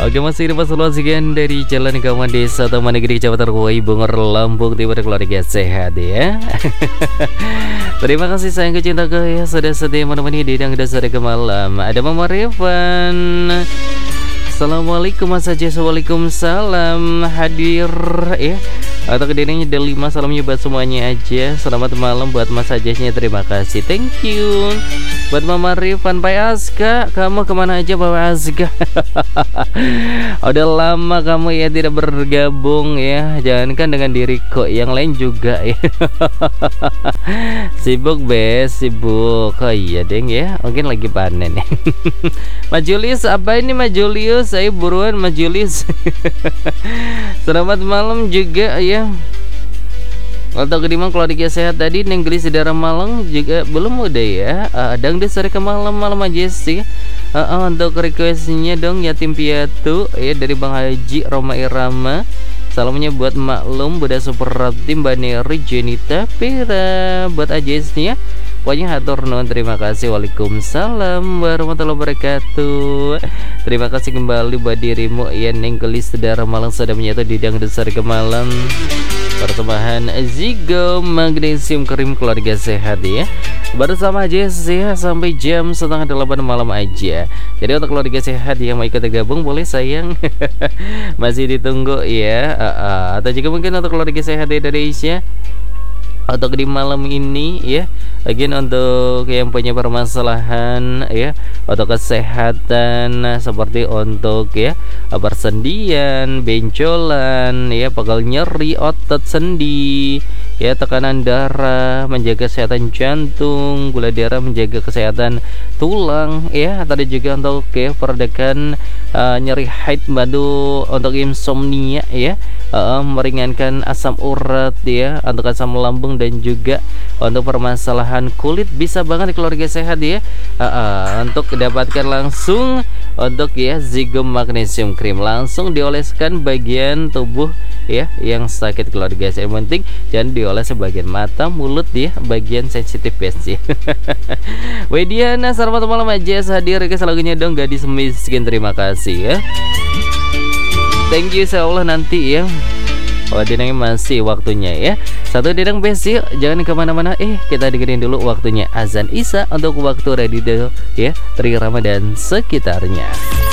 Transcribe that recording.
Oke, masih di Pasuruan dari Jalan Kaman Desa Taman Negeri Kecamatan Kuai Bogor, Lampung Timur, keluarga sehat ya. Terima kasih sayang kecinta ya, sudah setia menemani di Dang Dasar ke malam. Ada Mama Revan. Assalamualaikum Mas Ajay, waalaikumsalam, hadir ya. Atau kedirinya ada 5 salamnya buat semuanya aja. Selamat malam buat Mas Ajaynya, terima kasih, thank you. Buat Mama Rifan, Pak Aska, kamu kemana aja Pak Aska? Udah lama kamu ya tidak bergabung ya. Jangankan dengan diriku, yang lain juga ya. Sibuk sibuk. Oh iya deng ya, mungkin lagi panen ya. Mas Julius, apa ini Mas Julius? Saya buruan Mas Julius. Selamat malam juga ya. Untuk kedima keluarga sehat tadi Nenggelis di daerah Malang juga belum udah ya. Dang Dasar ke malam aja sih. Untuk requestnya dong Yatim Piatu ya dari Bang Haji Roma Irama. Salamnya buat Maklum, Bunda Superati, Mbak Neri, Jenita, Pira, buat Ajesnya. Pokoknya hatur nuhun, terima kasih. Waalaikumsalam warahmatullahi wabarakatuh. Terima kasih kembali buat dirimu ya Nenggelis Saudara Malang sudah menyatu di Dang Dasar ke malam. Persembahan Zigo Magnesium Krim keluarga sehat ya. Bersama Jess ya sampai jam 7:30 malam aja. Jadi untuk keluarga sehat yang mau ikut gabung boleh sayang. Masih ditunggu ya. Atau juga mungkin untuk keluarga sehat di Indonesia untuk di malam ini ya, again untuk yang punya permasalahan ya untuk kesehatan seperti untuk ya persendian, benjolan ya, pegal nyeri otot sendi ya, tekanan darah, menjaga kesehatan jantung, gula darah, menjaga kesehatan tulang ya, tadi juga untuk ya peredakan nyeri haid, bantu untuk insomnia ya, meringankan asam urat ya, untuk asam lambung dan juga untuk permasalahan kulit bisa banget di keluarga sehat ya. Untuk dapatkan langsung untuk ya Zigo Magnesium Cream, langsung dioleskan bagian tubuh ya yang sakit keluarga sehat. Yang penting jangan dioles sebagian mata, mulut ya, bagian sensitif ya. Wediana selamat malam aja, hadir ke lagunya dong gadis miskin, terima kasih ya. Thank you insyaallah nanti ya. Oh Denang masih waktunya ya. Satu Denang besi, jangan kemana-mana. Kita dengerin dulu waktunya azan Isya untuk waktu radio ya, Tri Ramadan sekitarnya.